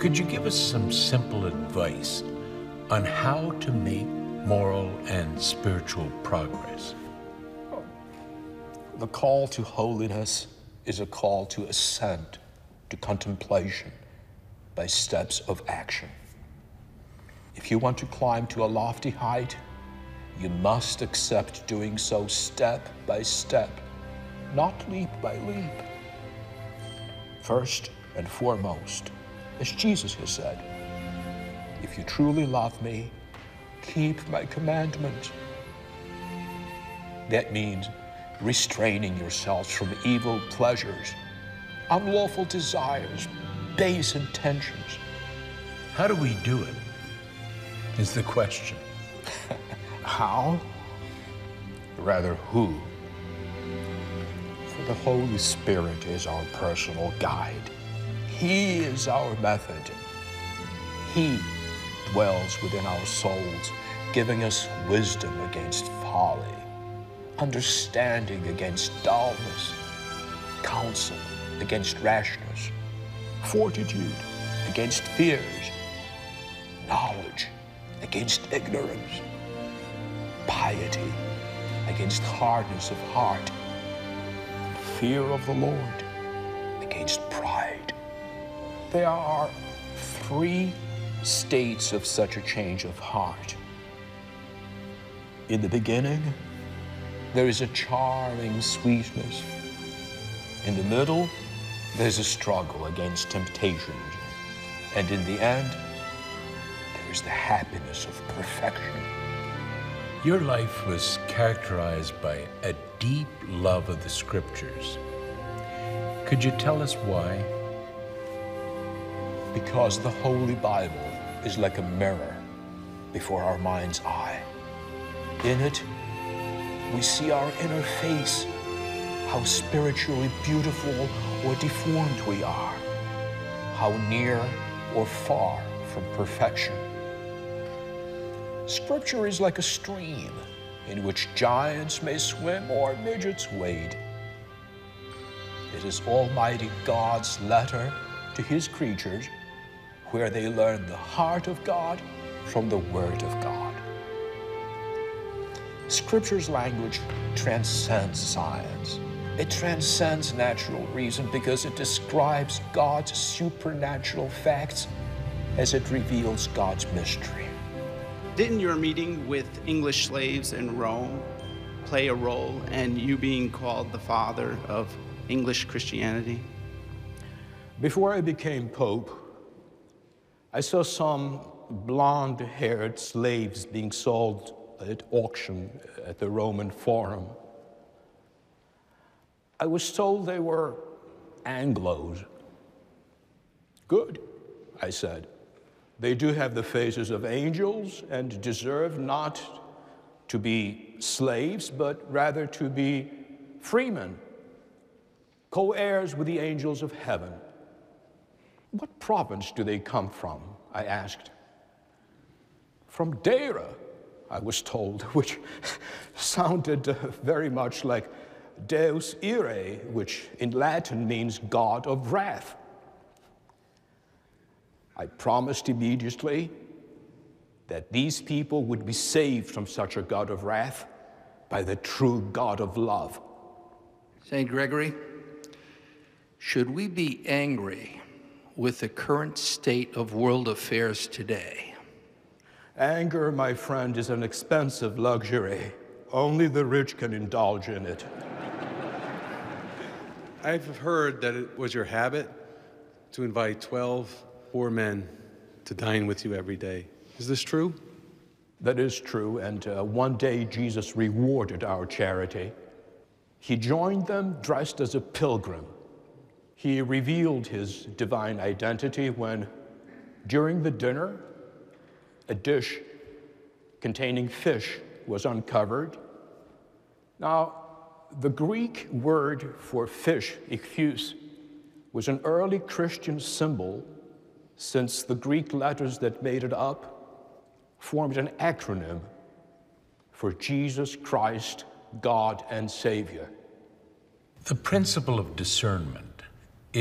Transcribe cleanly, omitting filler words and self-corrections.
Could you give us some simple advice on how to make moral and spiritual progress? The call to holiness is a call to ascent, to contemplation, by steps of action. If you want to climb to a lofty height, you must accept doing so step by step, not leap by leap. First and foremost, as Jesus has said, if you truly love me, keep my commandments. That means restraining yourselves from evil pleasures, unlawful desires, base intentions. How do we do it, is the question. How? Rather, who? For the Holy Spirit is our personal guide. He is our method. He dwells within our souls, giving us wisdom against folly, understanding against dullness, counsel against rashness, fortitude against fears, knowledge against ignorance, piety against hardness of heart, fear of the Lord against pride. There are three states of such a change of heart. In the beginning, there is a charming sweetness. In the middle, there's a struggle against temptations. And in the end, there is the happiness of perfection. Your life was characterized by a deep love of the Scriptures. Could you tell us why? Because the Holy Bible is like a mirror before our mind's eye. In it, we see our inner face, how spiritually beautiful or deformed we are, how near or far from perfection. Scripture is like a stream in which giants may swim or midgets wade. It is Almighty God's letter to His creatures, where they learn the heart of God from the Word of God. Scripture's language transcends science. It transcends natural reason because it describes God's supernatural facts as it reveals God's mystery. Didn't your meeting with English slaves in Rome play a role in you being called the father of English Christianity? Before I became Pope, I saw some blonde-haired slaves being sold at auction at the Roman Forum. I was told they were Anglos. Good, I said. They do have the faces of angels and deserve not to be slaves, but rather to be freemen, co-heirs with the angels of heaven. What province do they come from? I asked. From Deira, I was told, which sounded very much like Deus ire, which in Latin means God of wrath. I promised immediately that these people would be saved from such a God of wrath by the true God of love. St. Gregory, should we be angry with the current state of world affairs today? Anger, my friend, is an expensive luxury. Only the rich can indulge in it. I've heard that it was your habit to invite 12 poor men to dine with you every day. Is this true? That is true, and one day Jesus rewarded our charity. He joined them dressed as a pilgrim. He revealed his divine identity when, during the dinner, a dish containing fish was uncovered. Now, the Greek word for fish, ichthus, was an early Christian symbol, since the Greek letters that made it up formed an acronym for Jesus Christ, God and Savior. The principle of discernment